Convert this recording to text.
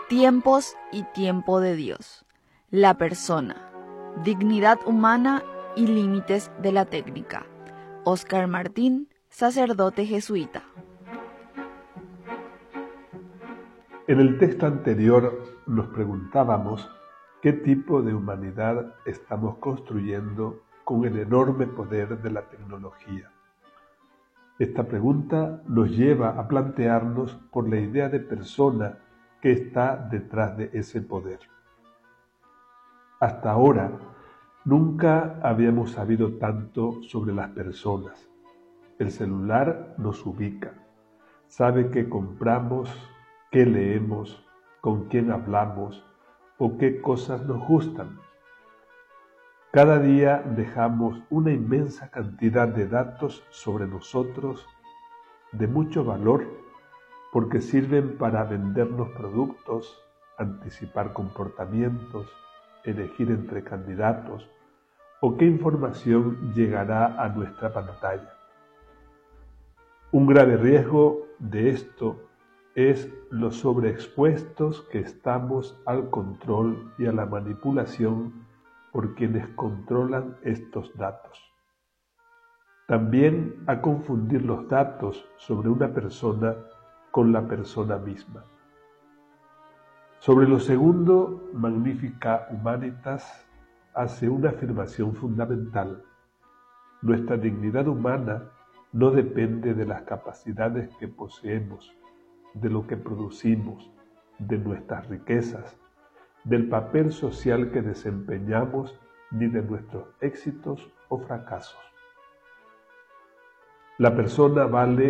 Tiempos y tiempo de Dios. La persona, dignidad humana y límites de la técnica. Óscar Martín, sacerdote jesuita. En el texto anterior nos preguntábamos qué tipo de humanidad estamos construyendo con el enorme poder de la tecnología. Esta pregunta nos lleva a plantearnos por la idea de persona que está detrás de ese poder. Hasta ahora, nunca habíamos sabido tanto sobre las personas. El celular nos ubica, sabe qué compramos, qué leemos, con quién hablamos o qué cosas nos gustan. Cada día dejamos una inmensa cantidad de datos sobre nosotros de mucho valor porque sirven para vendernos productos, anticipar comportamientos, elegir entre candidatos o qué información llegará a nuestra pantalla. Un grave riesgo de esto es lo sobreexpuestos que estamos al control y a la manipulación por quienes controlan estos datos. También a confundir los datos sobre una persona con la persona misma. Sobre lo segundo, Magnificat Humanitas hace una afirmación fundamental. Nuestra dignidad humana no depende de las capacidades que poseemos, de lo que producimos, de nuestras riquezas, del papel social que desempeñamos, ni de nuestros éxitos o fracasos. La persona vale